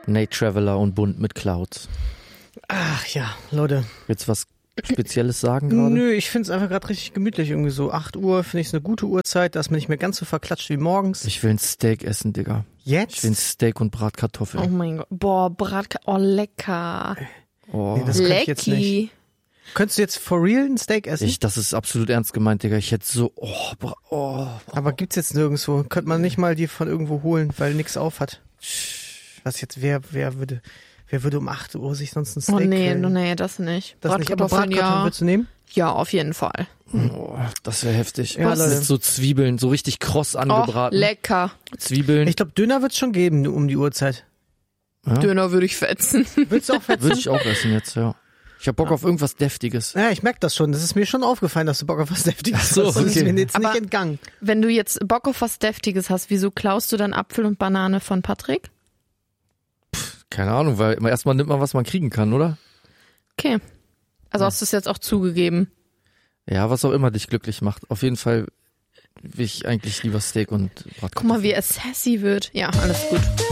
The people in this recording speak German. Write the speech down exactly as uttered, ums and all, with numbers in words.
Nate Traveler und Bunt mit Clouds. Ach ja, Leute. Willst du was Spezielles sagen gerade? Nö, ich find's einfach gerade richtig gemütlich irgendwie so. acht Uhr finde ich eine gute Uhrzeit, da ist man nicht mehr ganz so verklatscht wie morgens. Ich will ein Steak essen, Digga. Jetzt? Ich will ein Steak und Bratkartoffeln. Oh mein Gott. Boah, Bratkartoffeln. Oh, lecker. Oh. Nee, das könnte ich jetzt nicht. Lecki. Könntest du jetzt for real ein Steak essen? Ich, das ist absolut ernst gemeint, Digga. Ich hätte so, oh, bra- oh. Aber gibt's jetzt nirgendwo. Könnte man nicht mal die von irgendwo holen, weil nix auf hat. Was jetzt, wer, wer würde, wer würde um acht Uhr sich sonst ein Steak Oh nee, grillen? no, nee, das nicht. Das nicht, aber Bratkartoffeln, Bratkartoffeln ja. würdest du nehmen? Ja, auf jeden Fall. Oh, das wäre heftig. Ja, Was? Leute. Mit so Zwiebeln, so richtig kross Oh, angebraten. lecker. Zwiebeln. Ich glaube, Döner wird's schon geben um die Uhrzeit. Ja? Döner würde ich fetzen. Willst du auch fetzen? Würde ich auch essen jetzt, ja. Ich hab Bock auf irgendwas Deftiges. Ja, ich merke das schon. Das ist mir schon aufgefallen, dass du Bock auf was Deftiges Ach so, hast. Das ist okay. mir jetzt Aber- nicht entgangen. Wenn du jetzt Bock auf was Deftiges hast, wieso klaust du dann Apfel und Banane von Patrick? Keine Ahnung, weil immer erstmal nimmt man, was man kriegen kann, oder? Okay. Also hast du es jetzt auch zugegeben. Ja, was auch immer dich glücklich macht. Auf jeden Fall will ich eigentlich lieber Steak und Bratkartoffeln. Guck mal, wie er sassy wird. Ja, alles gut.